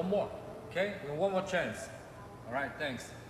one more. Okay? One more chance. All right, thanks.